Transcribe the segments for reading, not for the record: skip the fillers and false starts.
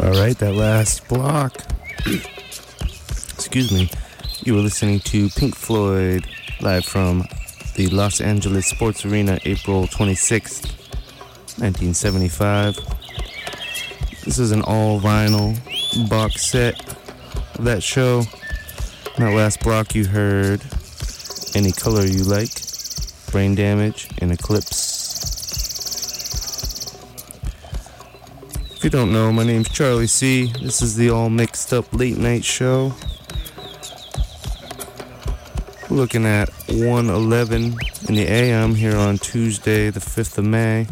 Alright, that last block. Excuse me. You were listening to Pink Floyd live from the Los Angeles Sports Arena, April 26th, 1975. This is an all-vinyl box set of that show. In that last block you heard Any Color You Like, Brain Damage, and Eclipse. If you don't know, my name's Charlie C. This is the all mixed up late night show. We're looking at 1:11 in the AM here on Tuesday, the 5th of May.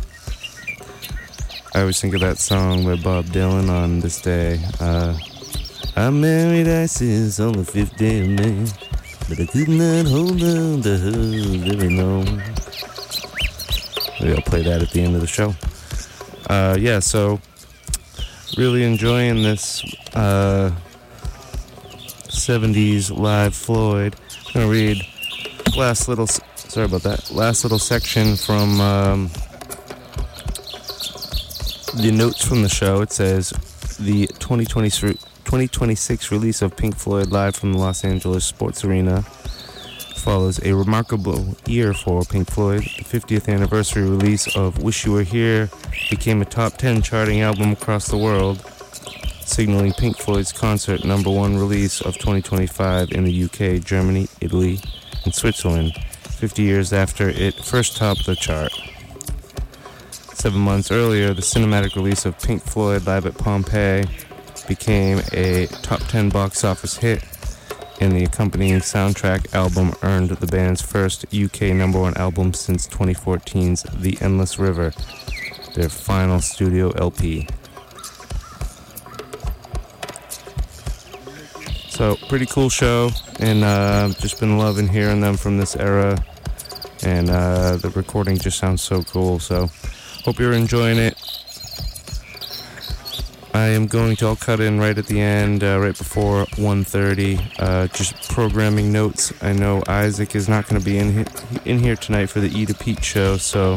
I always think of that song by Bob Dylan on this day. I married Isis on the 5th day of May, but I could not hold on to her very long. Maybe I'll play that at the end of the show. So really enjoying this 70s live Floyd. I'm going to read last little section from the notes from the show. It says, the 2026 release of Pink Floyd live from the Los Angeles Sports Arena follows a remarkable year for Pink Floyd. The 50th anniversary release of Wish You Were Here became a top 10 charting album across the world, signaling Pink Floyd's concert #1 release of 2025 in the UK, Germany, Italy, and Switzerland, 50 years after it first topped the chart. 7 months earlier, the cinematic release of Pink Floyd live at Pompeii became a top 10 box office hit, and the accompanying soundtrack album earned the band's first UK #1 album since 2014's The Endless River, their final studio LP. So, pretty cool show, and just been loving hearing them from this era, and the recording just sounds so cool, so hope you're enjoying it. I am I'll cut in right at the end, right before 1:30, just programming notes. I know Isaac is not going to be in here tonight for the E to Pete show, so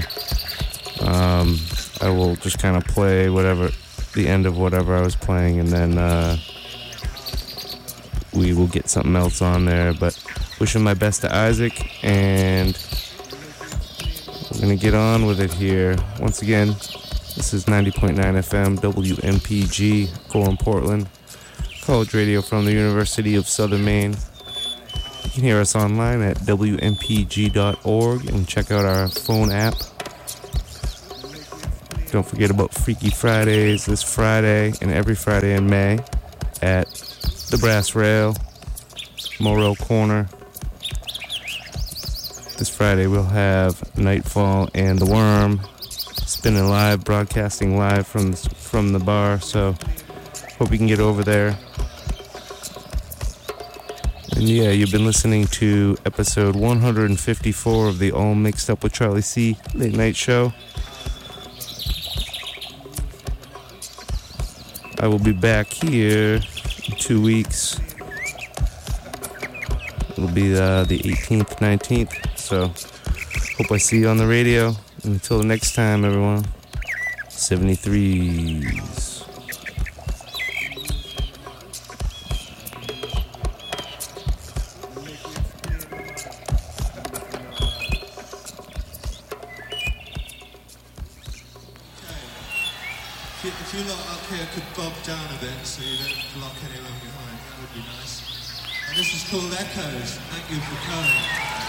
I will just kind of play the end of whatever I was playing, and then we will get something else on there. But wishing my best to Isaac, and we're going to get on with it here. Once again, this is 90.9 FM, WMPG, Gorham, Portland, college radio from the University of Southern Maine. You can hear us online at WMPG.org and check out our phone app. Don't forget about Freaky Fridays this Friday and every Friday in May at the Brass Rail, Morrell Corner. This Friday we'll have Nightfall and The Worm spinning live, broadcasting live from the bar, so hope you can get over there. And yeah, you've been listening to episode 154 of the All Mixed Up with Charlie C late night show. I will be back here in 2 weeks. It'll be the 18th, 19th, so hope I see you on the radio. Until next time, everyone, 73s. If you lot up here could bob down a bit so you don't block anyone behind, that would be nice. And this is called Echoes. Thank you for coming.